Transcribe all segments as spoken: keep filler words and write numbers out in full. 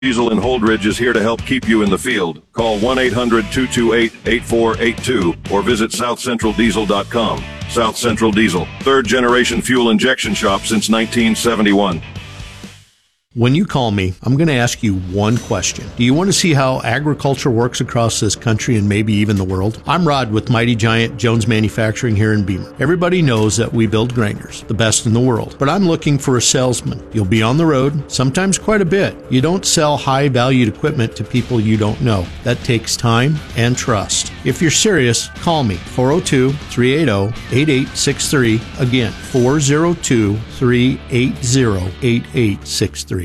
Diesel in Holdridge is here to help keep you in the field. Call one eight hundred two two eight eight four eight two or visit south central diesel dot com. South Central Diesel, third generation fuel injection shop since nineteen seventy-one. When you call me, I'm going to ask you one question. Do you want to see how agriculture works across this country and maybe even the world? I'm Rod with Mighty Giant Jones Manufacturing here in Beamer. Everybody knows that we build grinders, the best in the world, but I'm looking for a salesman. You'll be on the road, sometimes quite a bit. You don't sell high-valued equipment to people you don't know. That takes time and trust. If you're serious, call me, four oh two, three eight oh, eight eight six three. Again, four oh two, three eight oh, eight eight six three.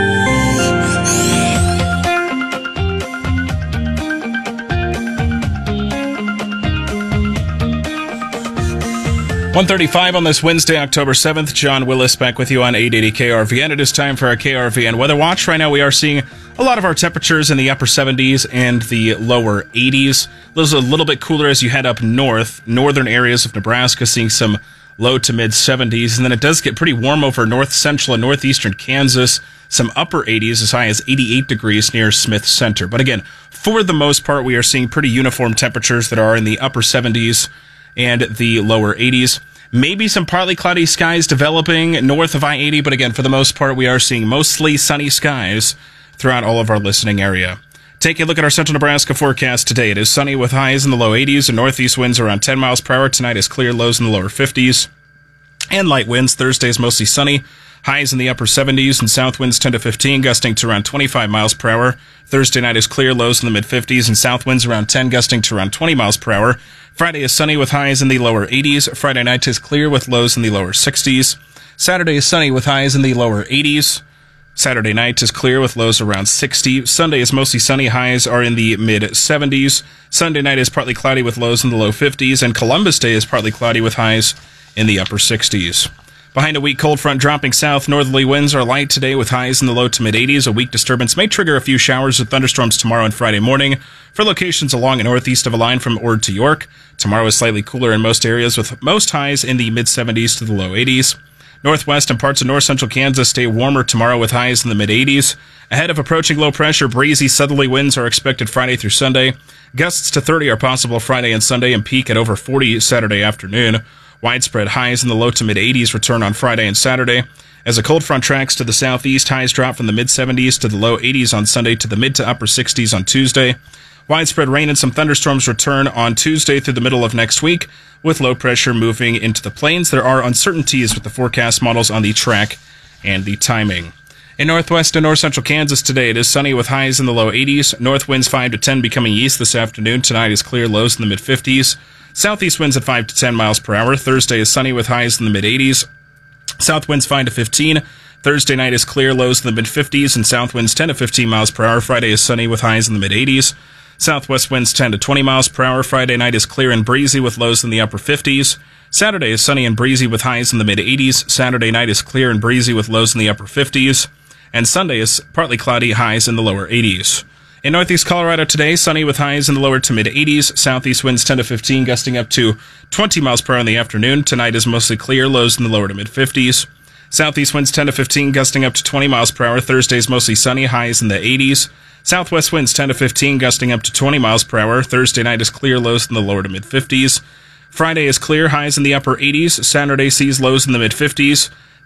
one thirty-five on this Wednesday, October seventh. John Willis back with you on eight eighty K R V N. It is time for our K R V N Weather Watch. Right now we are seeing a lot of our temperatures in the upper seventies and the lower eighties. Those are a little bit cooler as you head up north. Northern areas of Nebraska seeing some low to mid seventies. And then it does get pretty warm over north central and northeastern Kansas. Some upper eighties as high as eighty-eight degrees near Smith Center. But again, for the most part, we are seeing pretty uniform temperatures that are in the upper seventies and the lower eighties. Maybe some partly cloudy skies developing north of I eighty, but again, for the most part, we are seeing mostly sunny skies throughout all of our listening area. Take a look at our central Nebraska forecast today. It is sunny with highs in the low eighties and northeast winds around ten miles per hour. Tonight is clear, lows in the lower fifties. And light winds. Thursday is mostly sunny. Highs in the upper seventies and south winds ten to fifteen, gusting to around twenty-five miles per hour. Thursday night is clear, lows in the mid fifties, and south winds around ten, gusting to around twenty miles per hour. Friday is sunny with highs in the lower eighties. Friday night is clear with lows in the lower sixties. Saturday is sunny with highs in the lower eighties. Saturday night is clear with lows around sixty. Sunday is mostly sunny. Highs are in the mid seventies. Sunday night is partly cloudy with lows in the low fifties. And Columbus Day is partly cloudy with highs in the upper sixties. Behind a weak cold front dropping south, northerly winds are light today with highs in the low to mid eighties. A weak disturbance may trigger a few showers with thunderstorms tomorrow and Friday morning for locations along and northeast of a line from Ord to York. Tomorrow is slightly cooler in most areas with most highs in the mid seventies to the low eighties. Northwest and parts of north central Kansas stay warmer tomorrow with highs in the mid eighties. Ahead of approaching low pressure, breezy southerly winds are expected Friday through Sunday. Gusts to thirty are possible Friday and Sunday and peak at over forty Saturday afternoon. Widespread highs in the low to mid eighties return on Friday and Saturday. As a cold front tracks to the southeast, highs drop from the mid seventies to the low eighties on Sunday to the mid to upper sixties on Tuesday. Widespread rain and some thunderstorms return on Tuesday through the middle of next week, with low pressure moving into the plains. There are uncertainties with the forecast models on the track and the timing. In northwest and north central Kansas today, it is sunny with highs in the low eighties. North winds five to ten becoming east this afternoon. Tonight is clear, lows in the mid fifties. Southeast winds at five to ten miles per hour. Thursday is sunny with highs in the mid eighties. South winds five to fifteen. Thursday night is clear, lows in the mid fifties, and south winds ten to fifteen miles per hour. Friday is sunny with highs in the mid eighties. Southwest winds ten to twenty miles per hour. Friday night is clear and breezy with lows in the upper fifties. Saturday is sunny and breezy with highs in the mid eighties. Saturday night is clear and breezy with lows in the upper fifties. And Sunday is partly cloudy, highs in the lower eighties. In northeast Colorado today, sunny with highs in the lower to mid eighties. Southeast winds ten to fifteen, gusting up to twenty miles per hour in the afternoon. Tonight is mostly clear, lows in the lower to mid fifties. Southeast winds ten to fifteen, gusting up to twenty miles per hour. Thursday is mostly sunny, highs in the eighties. Southwest winds ten to fifteen, gusting up to twenty miles per hour. Thursday night is clear, lows in the lower to mid fifties. Friday is clear, highs in the upper eighties. Saturday sees lows in the mid fifties.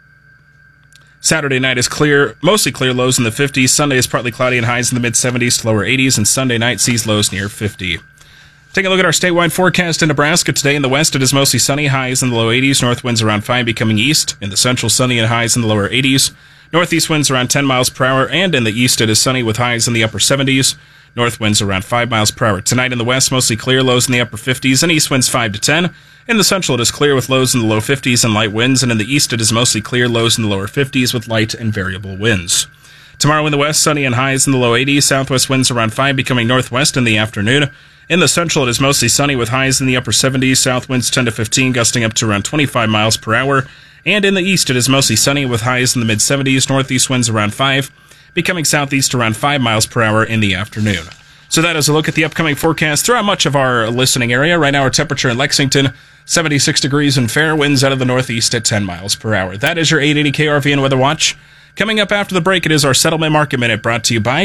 Saturday night is clear, mostly clear, lows in the fifties. Sunday is partly cloudy and highs in the mid seventies to lower eighties. And Sunday night sees lows near fifty. Taking a look at our statewide forecast in Nebraska today. In the west, it is mostly sunny, highs in the low eighties. North winds around five becoming east. In the central, sunny and highs in the lower eighties. Northeast winds around ten miles per hour, and in the east it is sunny with highs in the upper seventies. North winds around five miles per hour. Tonight in the west, mostly clear, lows in the upper fifties, and east winds five to ten. In the central, it is clear with lows in the low fifties and light winds, and in the east it is mostly clear, lows in the lower fifties with light and variable winds. Tomorrow in the west, sunny and highs in the low eighties. Southwest winds around five becoming northwest in the afternoon. In the central, it is mostly sunny with highs in the upper seventies. South winds ten to fifteen, gusting up to around twenty-five miles per hour. And in the east, it is mostly sunny with highs in the mid seventies. Northeast winds around five, becoming southeast around five miles per hour in the afternoon. So that is a look at the upcoming forecast throughout much of our listening area. Right now, our temperature in Lexington, seventy-six degrees and fair, winds out of the northeast at ten miles per hour. That is your eight eighty K R V N Weather Watch. Coming up after the break, it is our Settlement Market Minute brought to you by